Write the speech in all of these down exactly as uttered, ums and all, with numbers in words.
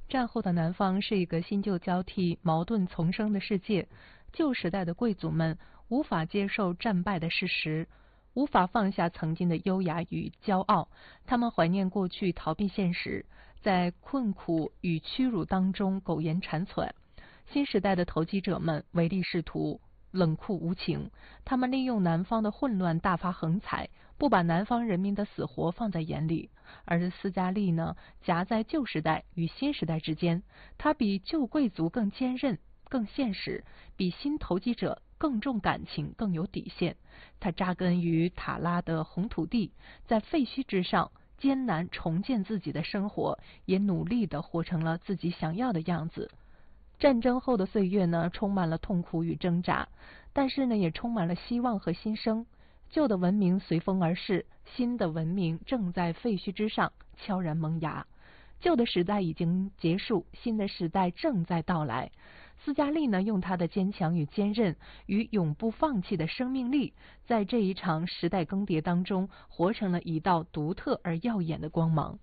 战后的南方是一个新旧交替、矛盾丛生的世界。旧时代的贵族们无法接受战败的事实，无法放下曾经的优雅与骄傲，他们怀念过去，逃避现实，在困苦与屈辱当中苟延残喘。新时代的投机者们唯利是图，冷酷无情，他们利用南方的混乱大发横财，不把南方人民的死活放在眼里。而斯嘉丽呢，夹在旧时代与新时代之间，他比旧贵族更坚韧、更现实，比新投机者更重感情、更有底线。他扎根于塔拉的红土地，在废墟之上艰难重建自己的生活，也努力地活成了自己想要的样子。战争后的岁月呢，充满了痛苦与挣扎，但是呢，也充满了希望和新生。旧的文明随风而逝，新的文明正在废墟之上悄然萌芽。旧的时代已经结束，新的时代正在到来。斯嘉丽呢，用她的坚强与坚韧，与永不放弃的生命力，在这一场时代更迭当中，活成了一道独特而耀眼的光芒。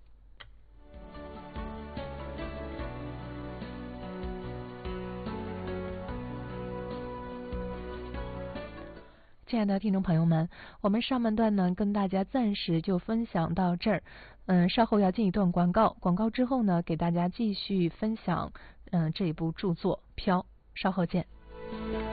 亲爱的听众朋友们，我们上半段呢，跟大家暂时就分享到这儿。嗯，稍后要进一段广告，广告之后呢，给大家继续分享嗯这一部著作《飘》，稍后见。